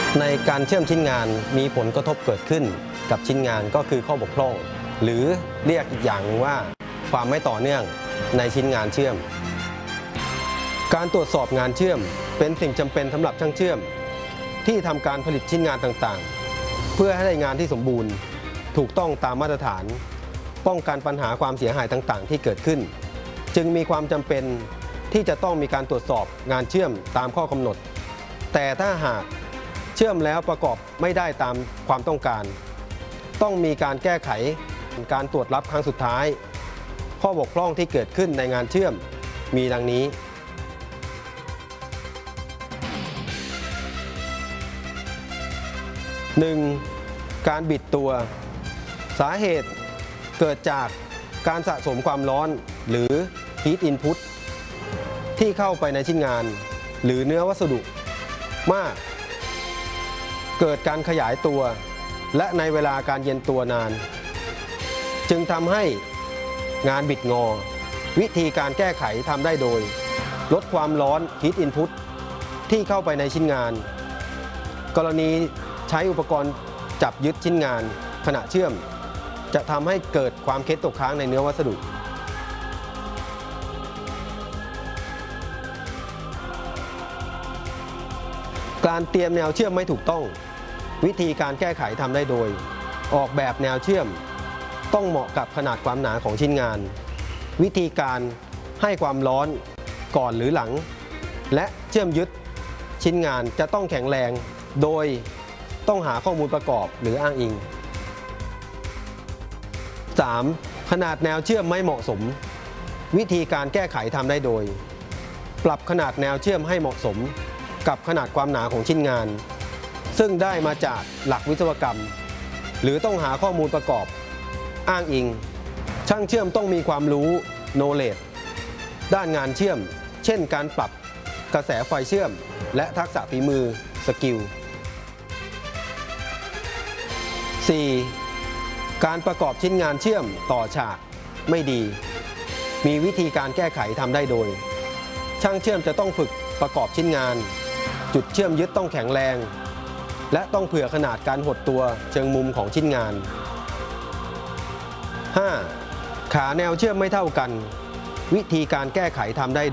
ในการเชื่อมชิ้นงานมีผลกระทบเกิดขึ้นกับชิ้นงานก็คือข้อบกพร่องหรือเรียกอีกอย่างว่าความไม่ต่อเนื่องในชิ้นงานเชื่อมการตรวจสอบงานเชื่อมเป็นสิ่งจำเป็นสำหรับช่างเชื่อมที่ทำการผลิตชิ้นงานต่างๆเพื่อให้ได้งานที่สมบูรณ์ถูกต้องตามมาตรฐานป้องกันปัญหาความเสียหายต่างๆที่เกิดขึ้นจึงมีความจำเป็นที่จะต้องมีการตรวจสอบงานเชื่อมตามข้อกำหนดแต่ถ้าหากเชื่อมแล้วประกอบไม่ได้ตามความต้องการต้องมีการแก้ไขการตรวจรับครั้งสุดท้ายข้อบกพร่องที่เกิดขึ้นในงานเชื่อมมีดังนี้ 1. การบิดตัวสาเหตุเกิดจากการสะสมความร้อนหรือ Heat Input ที่เข้าไปในชิ้นงานหรือเนื้อวัสดุมากเกิดการขยายตัวและในเวลาการเย็นตัวนานจึงทำให้งานบิดงอวิธีการแก้ไขทำได้โดยลดความร้อน Heat Input ที่เข้าไปในชิ้นงานกรณีใช้อุปกรณ์จับยึดชิ้นงานขณะเชื่อมจะทำให้เกิดความเคล็ดตกค้างในเนื้อวัสดุการเตรียมแนวเชื่อมไม่ถูกต้องวิธีการแก้ไขทำได้โดยออกแบบแนวเชื่อมต้องเหมาะกับขนาดความหนาของชิ้นงานวิธีการให้ความร้อนก่อนหรือหลังและเชื่อมยึดชิ้นงานจะต้องแข็งแรงโดยต้องหาข้อมูลประกอบหรืออ้างอิง 3. ขนาดแนวเชื่อมไม่เหมาะสมวิธีการแก้ไขทำได้โดยปรับขนาดแนวเชื่อมให้เหมาะสมกับขนาดความหนาของชิ้นงานซึ่งได้มาจากหลักวิศวกรรมหรือต้องหาข้อมูลประกอบอ้างอิงช่างเชื่อมต้องมีความรู้ knowledge ด้านงานเชื่อมเช่นการปรับกระแสไฟเชื่อมและทักษะฝีมือสกิล 4. การประกอบชิ้นงานเชื่อมต่อฉากไม่ดีมีวิธีการแก้ไขทำได้โดยช่างเชื่อมจะต้องฝึกประกอบชิ้นงานจุดเชื่อมยึดต้องแข็งแรงและต้องเผื่อขนาดการหดตัวเชิงมุมของชิ้นงาน 5. ขาแนวเชื่อมไม่เท่ากันวิธีการแก้ไขทำได้